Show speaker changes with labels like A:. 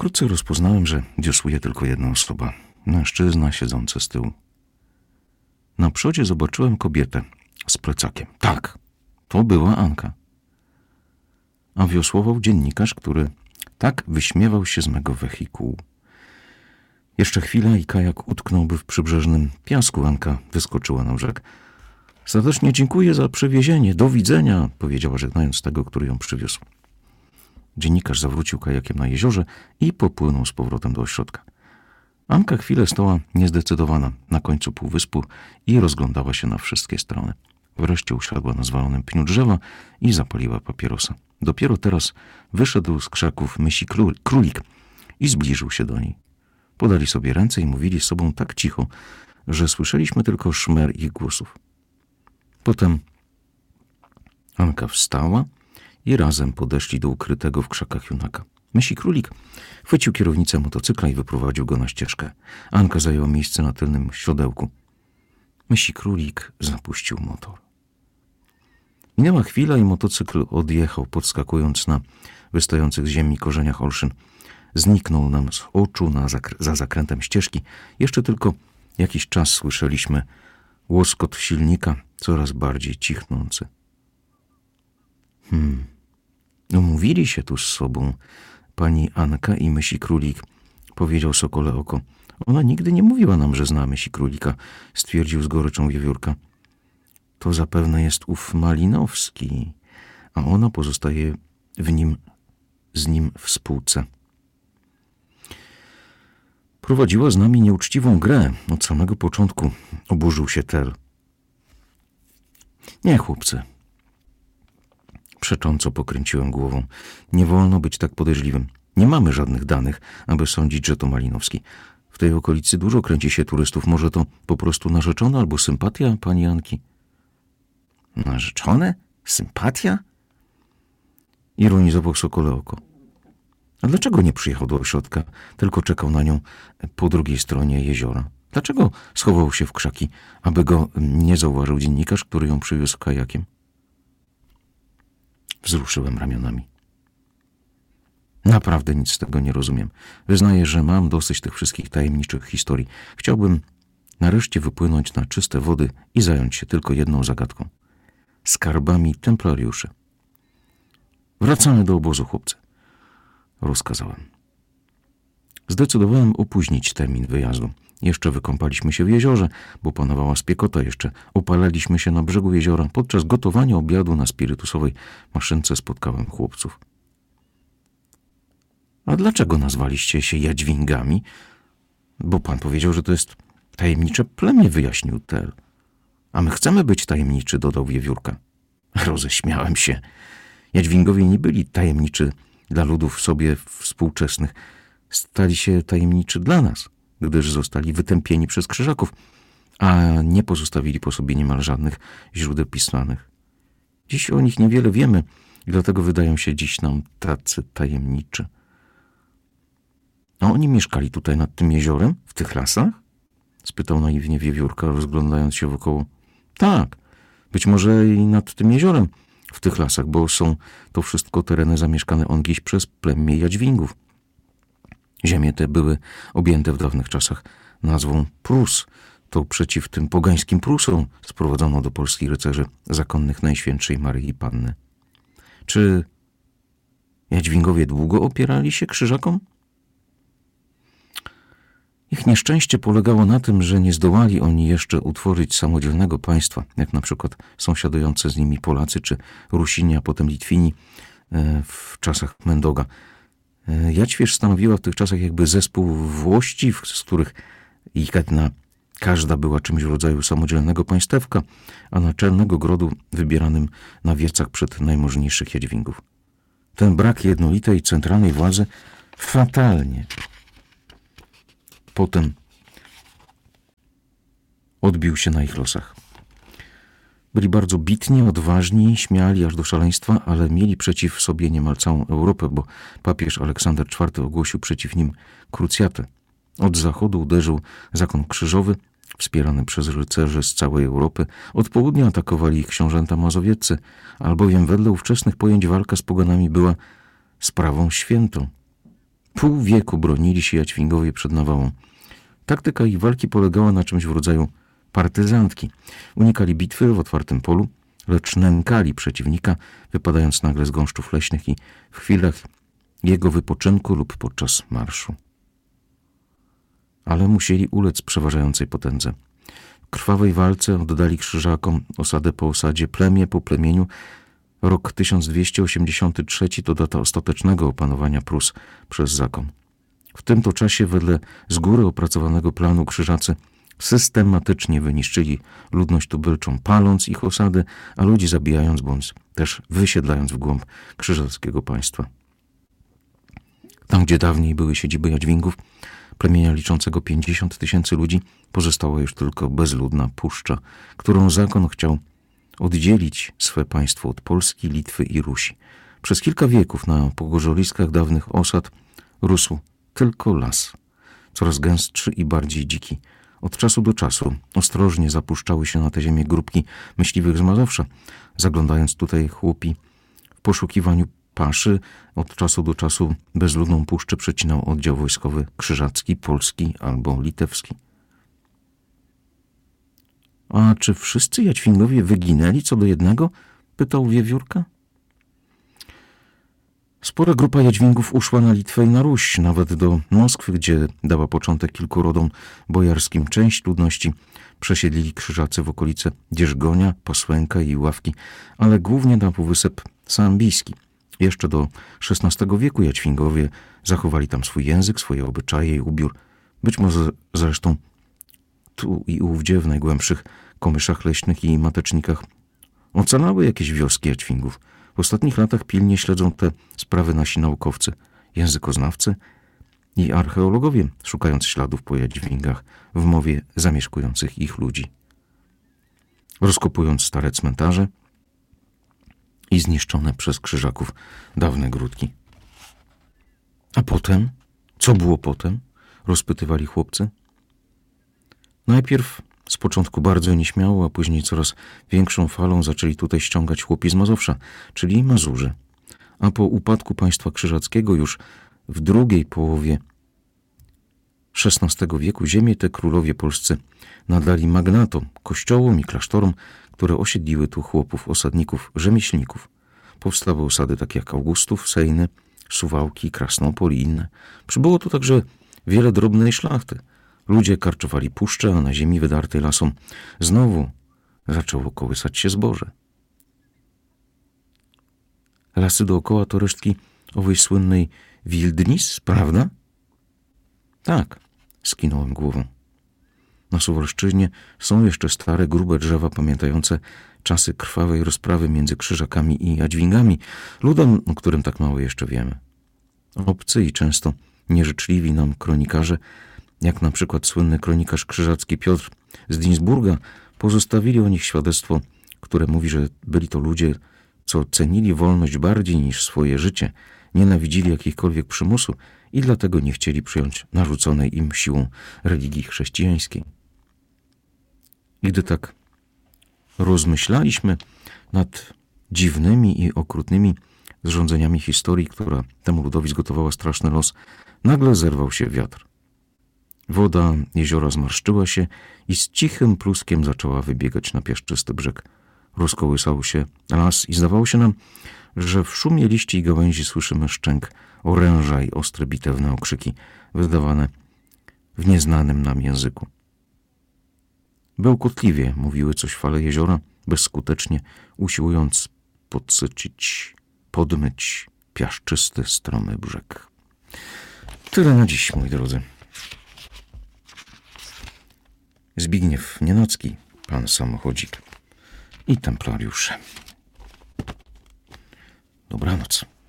A: Wkrótce rozpoznałem, że wiosłuje tylko jedna osoba. Mężczyzna siedzący z tyłu. Na przodzie zobaczyłem kobietę z plecakiem. Tak, to była Anka. A wiosłował dziennikarz, który tak wyśmiewał się z mego wehikułu. Jeszcze chwilę i kajak utknąłby w przybrzeżnym piasku. Anka wyskoczyła na brzeg. Serdecznie dziękuję za przywiezienie. Do widzenia, powiedziała, żegnając tego, który ją przywiózł. Dziennikarz zawrócił kajakiem na jeziorze i popłynął z powrotem do ośrodka. Anka chwilę stała niezdecydowana na końcu półwyspu i rozglądała się na wszystkie strony. Wreszcie usiadła na zwalonym pniu drzewa i zapaliła papierosa. Dopiero teraz wyszedł z krzaków mysi królik i zbliżył się do niej. Podali sobie ręce i mówili z sobą tak cicho, że słyszeliśmy tylko szmer ich głosów. Potem Anka wstała i razem podeszli do ukrytego w krzakach junaka. Mysi królik chwycił kierownicę motocykla i wyprowadził go na ścieżkę. Anka zajęła miejsce na tylnym siodełku. Mysi królik zapuścił motor. Minęła chwila i motocykl odjechał, podskakując na wystających z ziemi korzeniach olszyn. Zniknął nam z oczu za zakrętem ścieżki. Jeszcze tylko jakiś czas słyszeliśmy łoskot silnika, coraz bardziej cichnący. Umówili się tu z sobą pani Anka i mysi królik, powiedział Sokole Oko. Ona nigdy nie mówiła nam, że zna mysi królika, stwierdził z goryczą wiewiórka. To zapewne jest ów Malinowski, a ona pozostaje z nim w spółce. Prowadziła z nami nieuczciwą grę od samego początku, oburzył się Tel. Nie, chłopcy. Przecząco pokręciłem głową. Nie wolno być tak podejrzliwym. Nie mamy żadnych danych, aby sądzić, że to Malinowski. W tej okolicy dużo kręci się turystów. Może to po prostu narzeczona albo sympatia pani Anki? Narzeczone? Sympatia? Ironizował Sokole Oko. A dlaczego nie przyjechał do ośrodka, tylko czekał na nią po drugiej stronie jeziora? Dlaczego schował się w krzaki, aby go nie zauważył dziennikarz, który ją przywiózł kajakiem? Wzruszyłem ramionami. Naprawdę nic z tego nie rozumiem. Wyznaję, że mam dosyć tych wszystkich tajemniczych historii. Chciałbym nareszcie wypłynąć na czyste wody i zająć się tylko jedną zagadką. Skarbami templariuszy. Wracamy do obozu, chłopcy. Rozkazałem. Zdecydowałem opóźnić termin wyjazdu. Jeszcze wykąpaliśmy się w jeziorze, bo panowała spiekota. Jeszcze opalaliśmy się na brzegu jeziora. Podczas gotowania obiadu na spirytusowej maszynce spotkałem chłopców. A dlaczego nazwaliście się Jadźwingami? Bo pan powiedział, że to jest tajemnicze plemię, wyjaśnił Tel. A my chcemy być tajemniczy, dodał wiewiórka. Roześmiałem się. Jadźwingowie nie byli tajemniczy dla ludów sobie współczesnych. Stali się tajemniczy dla nas, gdyż zostali wytępieni przez krzyżaków, a nie pozostawili po sobie niemal żadnych źródeł pismanych. Dziś o nich niewiele wiemy i dlatego wydają się dziś nam tacy tajemniczy. A oni mieszkali tutaj nad tym jeziorem, w tych lasach? Spytał naiwnie wiewiórka, rozglądając się wokoło. Tak, być może i nad tym jeziorem, w tych lasach, bo są to wszystko tereny zamieszkane ongiś przez plemię Jadźwingów. Ziemie te były objęte w dawnych czasach nazwą Prus. To przeciw tym pogańskim Prusom sprowadzono do Polski rycerzy zakonnych Najświętszej Maryi Panny. Czy Jadźwingowie długo opierali się krzyżakom? Ich nieszczęście polegało na tym, że nie zdołali oni jeszcze utworzyć samodzielnego państwa, jak na przykład sąsiadujące z nimi Polacy czy Rusini, a potem Litwini w czasach Mendoga. Jadźwierz stanowiła w tych czasach jakby zespół włości, z których każda była czymś w rodzaju samodzielnego państewka, a naczelnego grodu wybieranym na wiecach przed najmożniejszych Jadźwingów. Ten brak jednolitej, centralnej władzy fatalnie potem odbił się na ich losach. Byli bardzo bitni, odważni, śmiali aż do szaleństwa, ale mieli przeciw sobie niemal całą Europę, bo papież Aleksander IV ogłosił przeciw nim krucjatę. Od zachodu uderzył zakon krzyżowy, wspierany przez rycerzy z całej Europy. Od południa atakowali ich książęta mazowieccy, albowiem wedle ówczesnych pojęć walka z poganami była sprawą świętą. Pół wieku bronili się Jadźwigowie przed nawałą. Taktyka ich walki polegała na czymś w rodzaju partyzantki. Unikali bitwy w otwartym polu, lecz nękali przeciwnika, wypadając nagle z gąszczów leśnych i w chwilach jego wypoczynku lub podczas marszu. Ale musieli ulec przeważającej potędze. W krwawej walce oddali krzyżakom osadę po osadzie, plemię po plemieniu. Rok 1283 to data ostatecznego opanowania Prus przez zakon. W tym to czasie wedle z góry opracowanego planu krzyżacy systematycznie wyniszczyli ludność tubylczą, paląc ich osady, a ludzi zabijając bądź też wysiedlając w głąb krzyżackiego państwa. Tam, gdzie dawniej były siedziby Jadźwingów, plemienia liczącego 50 000 ludzi, pozostała już tylko bezludna puszcza, którą zakon chciał oddzielić swe państwo od Polski, Litwy i Rusi. Przez kilka wieków na pogorząliskach dawnych osad rósł tylko las, coraz gęstszy i bardziej dziki. Od czasu do czasu ostrożnie zapuszczały się na tę ziemię grupki myśliwych z Mazowsza, zaglądając tutaj chłopi w poszukiwaniu paszy. Od czasu do czasu bezludną puszczę przecinał oddział wojskowy krzyżacki, polski albo litewski. A czy wszyscy Jadźwigowie wyginęli co do jednego? Pytał wiewiórka. Spora grupa Jadźwingów uszła na Litwę i na Ruś, nawet do Moskwy, gdzie dała początek kilku rodom bojarskim. Część ludności przesiedlili krzyżacy w okolice Dzierżgonia, Posłęka i Ławki, ale głównie na półwysep Sambijski. Jeszcze do XVI wieku Jadźwigowie zachowali tam swój język, swoje obyczaje i ubiór. Być może zresztą tu i ówdzie w najgłębszych komyszach leśnych i matecznikach ocalały jakieś wioski Jadźwingów. W ostatnich latach pilnie śledzą te sprawy nasi naukowcy, językoznawcy i archeologowie, szukając śladów po Jadźwingach w mowie zamieszkujących ich ludzi. Rozkopując stare cmentarze i zniszczone przez krzyżaków dawne gródki. A potem? Co było potem? Rozpytywali chłopcy. Najpierw z początku bardzo nieśmiało, a później coraz większą falą zaczęli tutaj ściągać chłopi z Mazowsza, czyli Mazurzy. A po upadku państwa krzyżackiego już w drugiej połowie XVI wieku ziemię te królowie polscy nadali magnatom, kościołom i klasztorom, które osiedliły tu chłopów, osadników, rzemieślników. Powstały osady takie jak Augustów, Sejny, Suwałki, Krasnopol i inne. Przybyło tu także wiele drobnej szlachty. Ludzie karczowali puszcze, a na ziemi wydartej lasom znowu zaczęło kołysać się zboże. Lasy dookoła to resztki owej słynnej wildnis, prawda? Tak, skinąłem głową. Na Suwalszczyźnie są jeszcze stare, grube drzewa pamiętające czasy krwawej rozprawy między krzyżakami i Jadźwingami, ludem, o którym tak mało jeszcze wiemy. Obcy i często nieżyczliwi nam kronikarze, jak na przykład słynny kronikarz krzyżacki Piotr z Dinsburga, pozostawili o nich świadectwo, które mówi, że byli to ludzie, co cenili wolność bardziej niż swoje życie, nienawidzili jakichkolwiek przymusu i dlatego nie chcieli przyjąć narzuconej im siłą religii chrześcijańskiej. I gdy tak rozmyślaliśmy nad dziwnymi i okrutnymi zrządzeniami historii, która temu ludowi zgotowała straszny los, nagle zerwał się wiatr. Woda jeziora zmarszczyła się i z cichym pluskiem zaczęła wybiegać na piaszczysty brzeg. Rozkołysał się las i zdawało się nam, że w szumie liści i gałęzi słyszymy szczęk oręża i ostre bitewne okrzyki wydawane w nieznanym nam języku. Bełkotliwie mówiły coś fale jeziora, bezskutecznie usiłując podsycić, podmyć piaszczysty, stromy brzeg. Tyle na dziś, moi drodzy. Zbigniew Nienacki, pan samochodzik i templariusze. Dobranoc.